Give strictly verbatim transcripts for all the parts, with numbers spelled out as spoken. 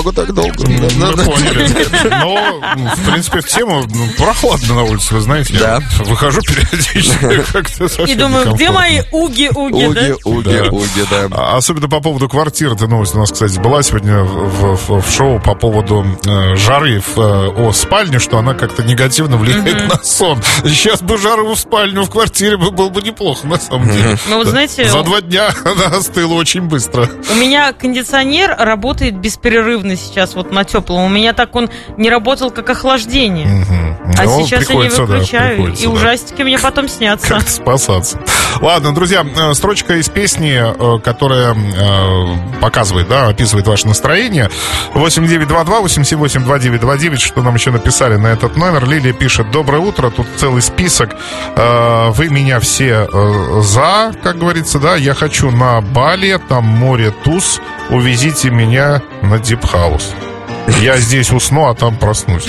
могу так долго. Мы поняли. Но, в принципе, в тему прохладно на улице, вы знаете. Да. Я выхожу периодически как-то совсем И думаю, где некомфортно. мои уги-уги, Уги, да? уги, Да. уги, да. А Особенно по поводу квартир. Эта новость у нас, кстати, была сегодня в, в- в шоу по поводу э, жары в, э, о спальне, что она как-то негативно влияет на сон. Сейчас бы жару в спальню, в квартире бы было бы неплохо, на самом деле. Ну, вот знаете, За два дня она остыла очень быстро. у меня кондиционер работает беспрерывно сейчас вот на теплом. У меня так он не работал, как охлаждение. Мгм. А Ну, сейчас я не приходится, да, выключаю, приходится, и да. ужастики мне потом снятся. Как-то спасаться. Ладно, друзья, э, строчка из песни, э, которая э, показывает, да, описывает ваше настроение. восемь девять два два восемь семь восемь два девять два девять. Что нам еще написали на этот номер? Лилия пишет: доброе утро, тут целый список. Э, Вы меня все э, за, как говорится, да. Я хочу на Бали, там море туз. Увезите меня на дипхаус. Я здесь усну, а там проснусь.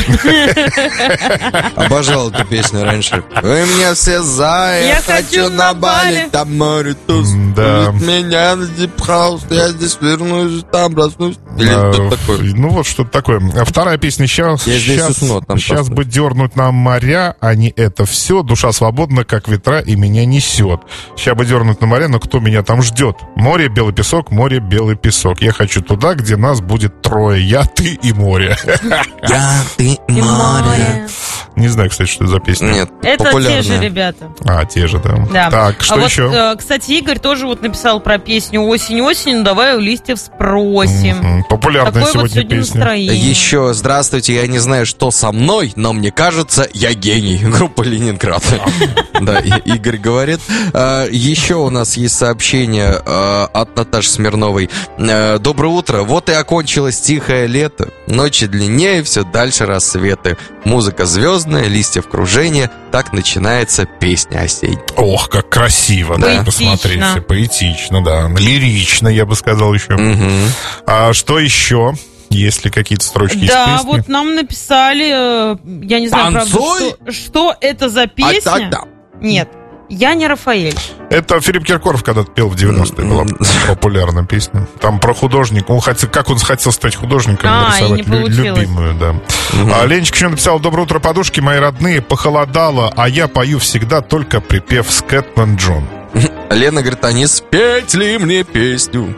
Обожал эту песню раньше. Вы меня все за, я, Я хочу на Бали, там море туз. Да. Увезите меня на дипхаус, я здесь вернусь, там проснусь. Или А, что такое? Ну вот что-то такое. А вторая песня: сейчас, Я здесь сейчас, усну, а там сейчас просто. бы дернуть нам моря, а не это все. Душа свободна, как ветра, и меня несет. Сейчас бы дернуть на моря, но кто меня там ждет? Море, белый песок, море, белый песок. Я хочу туда, где нас будет трое. Я, ты и море. Я, ты, И море. Не знаю, кстати, что это за песня. Нет, Это популярная. те же ребята. А, те же, да. Да. Так, что а вот, еще? э, кстати, Игорь тоже вот написал про песню «Осень-осень», ну давай у листьев спросим. Мгм. Популярная Такое вот сегодня сегодня песня. настроение. Еще здравствуйте, я не знаю, что со мной, но мне кажется, я гений. Группа Ленинград. Да, и- Игорь говорит. А, Еще у нас есть сообщение а, от Наташи Смирновой. А, Доброе утро. Вот и окончилось тихое лето. Ночи длиннее, все дальше рассветы. Музыка звездная, листья в кружении. Так начинается песня осень. Ох, как красиво, да, Поэтично. посмотрите. Поэтично, да. Лирично, я бы сказал еще. Мгм. А что еще? Есть ли какие-то строчки Да, из песни? вот нам написали, э, я не знаю, правда, Танцуй! что, что это за А песня. тогда. Нет, я не Рафаэль. Это Филипп Киркоров когда-то пел в девяностые, была популярная песня. Там про художника. Он хотел, как он хотел стать художником, А, и нарисовать не лю- получилось. любимую, да. А Ленечка еще написал: доброе утро, подушки мои родные, похолодало, а я пою всегда только припев Скэтман Джон. Лена говорит, а не спеть ли мне песню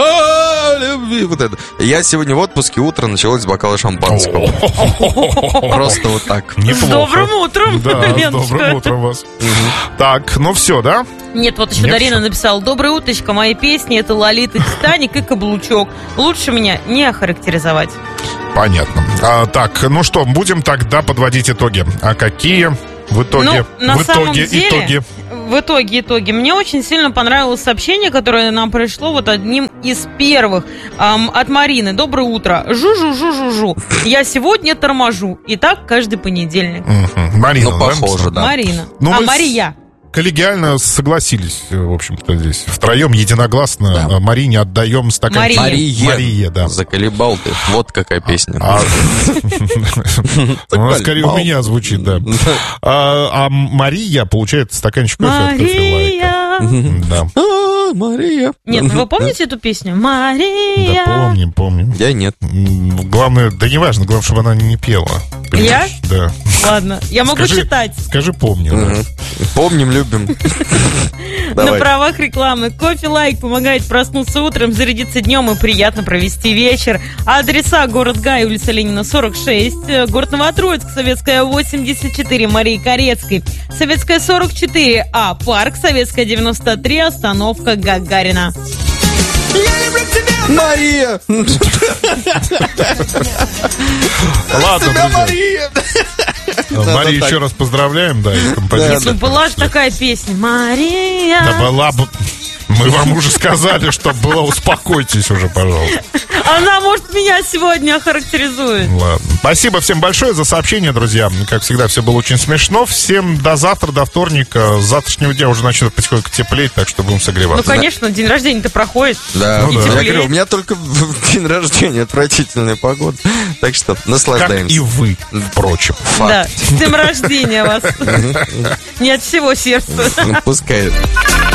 о любви? Вот это. Я сегодня в отпуске, утро началось с бокала шампанского. Просто вот так. Неплохо. С добрым утром, Да, с Леночка. добрым утром вас. Так, ну все, да? Нет, вот еще Нет, Дарина что? написала: доброе утречко, мои песни это Лолита, Титаник и Каблучок. Лучше меня не охарактеризовать. Понятно. А, так, ну что, будем тогда подводить итоги. А какие в итоге? Ну, на в самом итоге деле, итоги. В итоге, итоги. Мне очень сильно понравилось сообщение, которое нам пришло вот одним из первых ам, от Марины. Доброе утро. Жу-жу-жу-жу-жу. Я сегодня торможу. И так каждый понедельник. Мгм. Марина, Ну, да, похоже, написала? да. Марина. Ну, а мы с- Мария. Коллегиально согласились, в общем-то, здесь. Втроем единогласно Да. а, Марине отдаем стаканчик. Мария. Мария. Мария, да. Заколебал ты. Вот какая песня. А, Она скорее у меня звучит, да. А а Мария получает стаканчик кофе от кофе Мария. Да. А, Мария. Нет, вы помните эту песню? Мария. Да, помним, помним. Я нет. М, Главное, да не важно, главное, чтобы она не пела. Я? Да. Ладно, я могу Скажи- читать. Скажи, помню. да. Мгм. Помним, любим. На Давай. правах рекламы. Кофе Лайк помогает проснуться утром, зарядиться днем и приятно провести вечер. Адреса: город Гай, улица Ленина, сорок шесть, э, город Новотроицк, Советская, восемьдесят четыре, Марии Корецкой, Советская, сорок четыре, а парк Советская, девяносто три, остановка Гагарина. Мария! Ладно, Тебя, друзья. Мария! Марию Да, еще так. раз поздравляем, да, и композицию. Ну, была же такая песня. Мария. Да была бы... Мы вам уже сказали, что было. Успокойтесь уже, пожалуйста. Она, может, меня сегодня охарактеризует. Ладно. Спасибо всем большое за сообщение, друзья. Как всегда, все было очень смешно. Всем до завтра, до вторника. С завтрашнего дня уже начнет потихоньку теплеть, так что будем Ну, согреваться. конечно, день рождения-то проходит. Да, Ну я да. говорю, у меня только в день рождения отвратительная погода. Так что Как наслаждаемся. и вы, впрочем. Да, с днем рождения вас. Не от всего сердца. Ну, пускай.